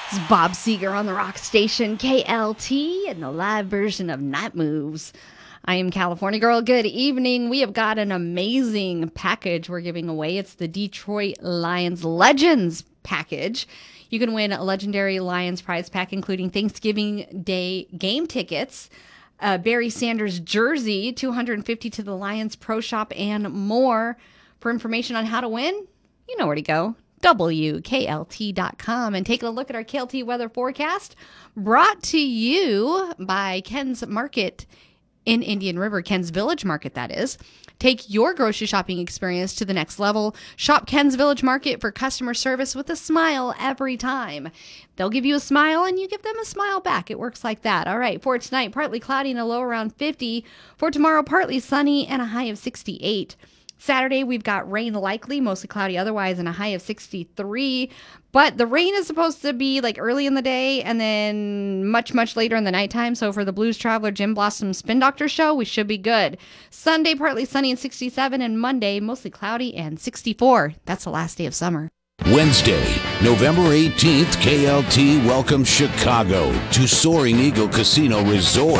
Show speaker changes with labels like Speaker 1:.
Speaker 1: It's Bob Seger on the rock station KLT and the live version of Night Moves. I am California Girl. Good evening. We have got an amazing package we're giving away. It's the Detroit Lions Legends package. You can win a legendary Lions prize pack, including Thanksgiving Day game tickets, a Barry Sanders jersey, $250 to the Lions Pro Shop, and more. For information on how to win, you know where to go. WKLT.com, and take a look at our KLT weather forecast, brought to you by Ken's Market in Indian River, Ken's Village Market, that is. Take your grocery shopping experience to the next level. Shop Ken's Village Market for customer service with a smile every time. They'll give you a smile and you give them a smile back. It works like that. All right, for tonight, partly cloudy and a low around 50. For tomorrow, partly sunny and a high of 68. Saturday, we've got rain likely, mostly cloudy otherwise, and a high of 63. But the rain is supposed to be like early in the day and then much, much later in the nighttime. So for the Blues Traveler Jim Blossom Spin Doctor show, we should be good. Sunday, partly sunny and 67. And Monday, mostly cloudy and 64. That's the last day of summer.
Speaker 2: Wednesday, November 18th, KLT welcomes Chicago to Soaring Eagle Casino Resort.